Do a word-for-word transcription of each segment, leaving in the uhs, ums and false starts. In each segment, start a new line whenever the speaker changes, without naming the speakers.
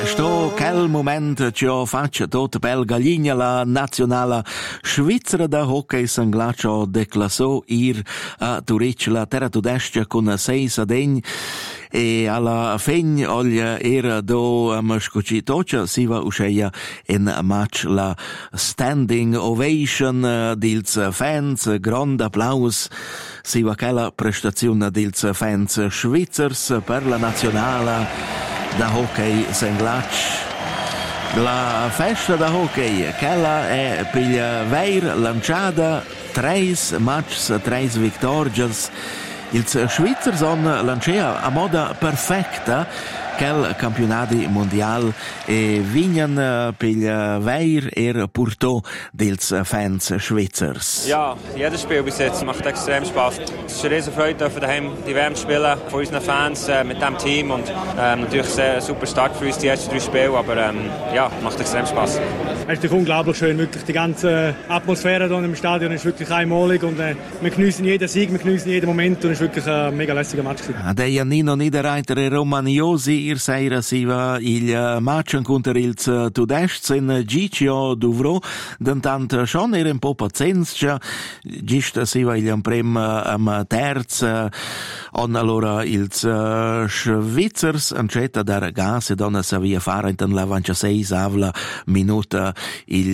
Sto quel moment ci ho faccia tot bel galligna la nazionale svizzera da hockey sanglacio declassò ir a Turic la terra tudestia con sei sadegn e alla fegn olja era do am scoci tocia si va usceia in match la standing ovation dils fans, grand applaus si va quella prestazione dils fans svizzers per la nazionale da hockey senglac. La festa da hockey, quella è per veir lanciata treis matches, treis victorias. Ils Schweizer son lancia a moda perfecta quel campionati mondial e vignan per veir er purto dels Fans Schweizers.
Ja, jedes Spiel bis jetzt macht extrem Spaß. Es ist eine riesen Freude, daheim die W M zu spielen, von unseren Fans, äh, mit dem Team und ähm, natürlich sehr super Start für uns die ersten drei Spiele, aber ähm, ja, macht extrem Spaß.
Es ist unglaublich schön, wirklich die ganze Atmosphäre hier im Stadion ist wirklich einmalig und äh, wir genießen jeden Sieg, wir genießen jeden Moment und es ist wirklich ein mega lässiger Match gewesen.
Deia Nino Niederreiter e Romaniosi ir seira siva il match contro il Tudesc in Gicio Duvro, dentant schon er un po' pazienza, gist siva il prem am terz, on allora ils Schweizers ancetta dar gas e donna savia fare in la ventisei avla minuta il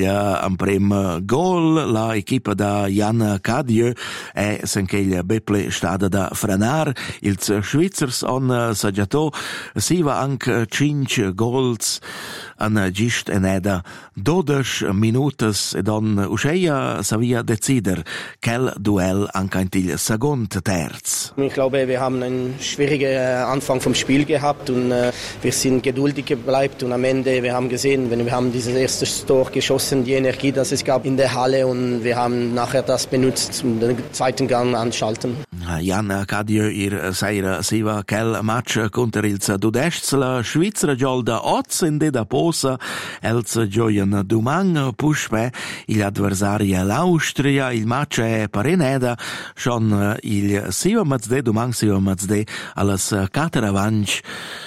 prem gol, la equipa da Jan Cadieux e senche il beple stada da frenar, ils Schweizers on saggiato siva anche cinque gols an gist eneda dodici minutas e don usceia savia decider quel duell anche in il second terz.
Ich glaube, wir haben einen schwierigen Anfang vom Spiel gehabt und äh, wir sind geduldig geblieben und am Ende, wir haben gesehen, wenn wir haben dieses erste Tor geschossen, die Energie, das es gab in der Halle und wir haben nachher das benutzt, um den zweiten Gang anschalten.
Jan Cadieux ir seira siva quel match contro il Tudesc, la Schweizer giolda oz in de da posa, els gioien dumang puspe, il adversari l'Austria, il match è pareneda, schon il siva mazde, dumang siva mazde, alles cateravanch,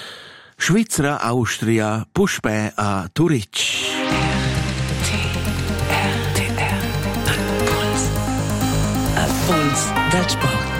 Schweizer Austria puspe a Turic.
Puls, der Sport.